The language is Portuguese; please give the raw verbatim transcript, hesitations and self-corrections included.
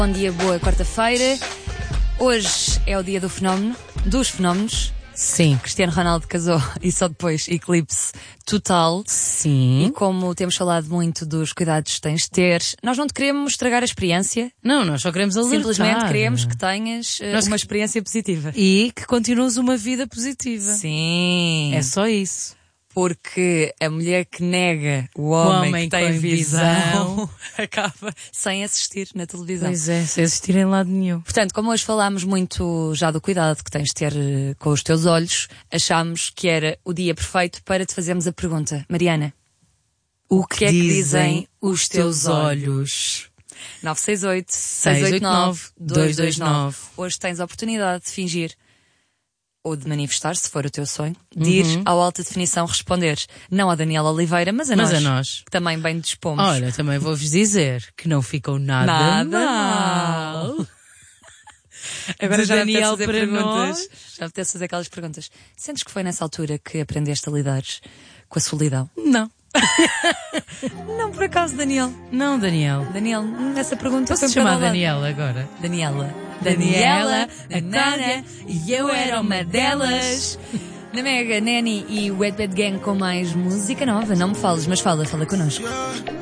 Bom dia, boa quarta-feira. Hoje é o dia do fenómeno, dos fenómenos. Sim. Cristiano Ronaldo casou e só depois eclipse total. Sim. E como temos falado muito dos cuidados que tens de ter, nós não te queremos estragar a experiência. Não, nós só queremos alertar. Simplesmente queremos que tenhas uh, Nós uma que- experiência positiva. E que continues uma vida positiva. Sim. É só isso. Porque a mulher que nega o homem, homem que tem com visão, visão acaba sem assistir na televisão. Pois é, sem existir em lado nenhum. Portanto, como hoje falámos muito já do cuidado que tens de ter eh, com os teus olhos, achámos que era o dia perfeito para te fazermos a pergunta. Mariana, o que, é que dizem os teus olhos? nove seis oito, seis oito nove, dois dois nove. Hoje tens a oportunidade de fingir ou de manifestar, se for o teu sonho, de ir ao Alta Definição responder. Não a Daniela Oliveira, mas a Mas nós. a nós. Que também bem dispomos. Olha, também vou-vos dizer que não ficam nada, Nada mal. mal. Agora De já Daniel me apetece fazer para perguntas. nós. Já me apetece fazer aquelas perguntas. Sentes que foi nessa altura que aprendeste a lidar com a solidão? Não. Não, por acaso, Daniel. Não, Daniel. Daniel, nessa pergunta Posso foi chamar para o lado. Daniela agora? Daniela. Daniela, a Nana, e eu era uma delas. Na Mega, Nanny e Wet Bad Gang com mais música nova. Não me fales, mas fala, fala connosco.